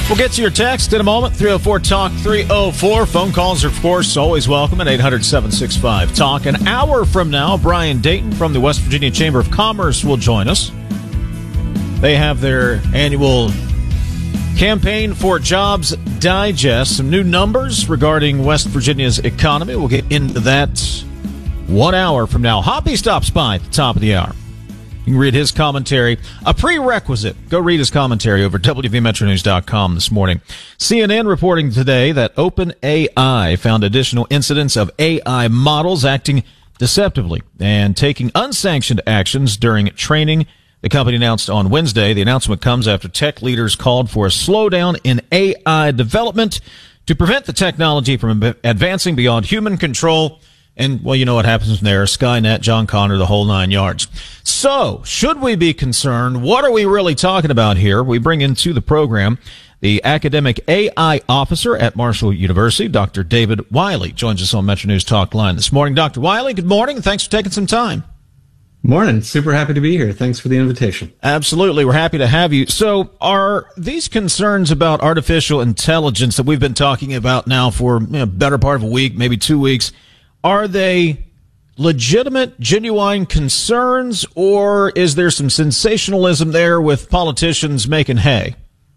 We'll get to your text in a moment. 304-TALK-304. Phone calls are, of course, always welcome at 800-765-TALK. An hour from now, Brian Dayton from the West Virginia Chamber of Commerce will join us. They have their annual Campaign for Jobs Digest. Some new numbers regarding West Virginia's economy. We'll get into that 1 hour from now. Hoppy stops by at the top of the hour. You can read his commentary. A prerequisite. Go read his commentary over at WVMetroNews.com this morning. CNN reporting today that OpenAI found additional incidents of AI models acting deceptively and taking unsanctioned actions during training. The company announced on Wednesday. The announcement comes after tech leaders called for a slowdown in AI development to prevent the technology from advancing beyond human control. And, well, you know what happens from there. Skynet, John Connor, the whole 9 yards. So, should we be concerned? What are we really talking about here? We bring into the program the academic AI officer at Marshall University, Dr. David Wiley, joins us on Metro News Talk Line this morning. Dr. Wiley, good morning. Thanks for taking some time. Morning. Super happy to be here. Thanks for the invitation. Absolutely. We're happy to have you. So are these concerns about artificial intelligence that we've been talking about now for a better part of a week, maybe 2 weeks, are they legitimate, genuine concerns, or is there some sensationalism there with politicians making hay?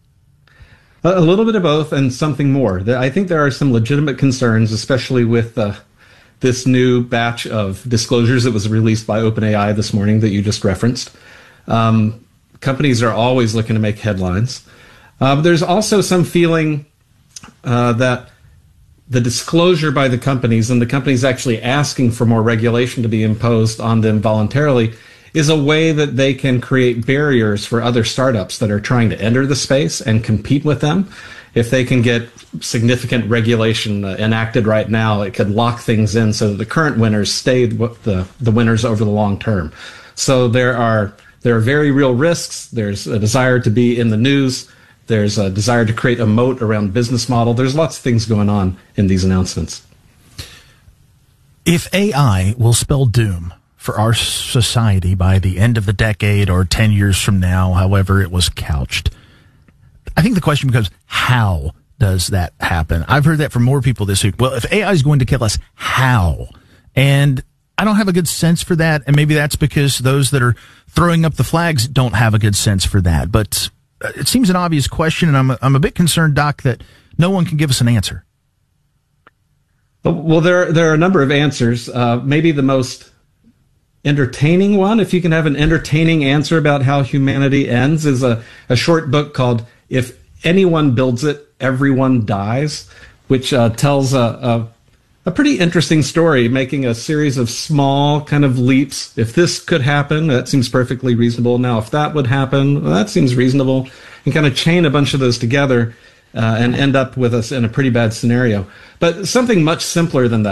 A little bit of both and something more. I think there are some legitimate concerns, especially with this new batch of disclosures that was released by OpenAI this morning that you just referenced. Companies are always looking to make headlines. There's also some feeling that the disclosure by the companies, and the companies actually asking for more regulation to be imposed on them voluntarily, is a way that they can create barriers for other startups that are trying to enter the space and compete with them. If they can get significant regulation enacted right now, it could lock things in so that the current winners stay the winners over the long term. So there are very real risks. There's a desire to be in the news. There's a desire to create a moat around business model. There's lots of things going on in these announcements. If AI will spell doom for our society by the end of the decade or 10 years from now, however it was couched, I think the question becomes, how does that happen? I've heard that from more people this week. Well, if AI is going to kill us, how? And I don't have a good sense for that, and maybe that's because those that are throwing up the flags don't have a good sense for that. But it seems an obvious question, and I'm a bit concerned, Doc, that no one can give us an answer. Well, there are a number of answers. Maybe the most entertaining one, if you can have an entertaining answer about how humanity ends, is a short book called If Anyone Builds It, Everyone Dies, which tells a pretty interesting story, making a series of small kind of leaps. If this could happen, that seems perfectly reasonable. Now, if that would happen, well, that seems reasonable, and kind of chain a bunch of those together and end up with us in a pretty bad scenario. But something much simpler than that.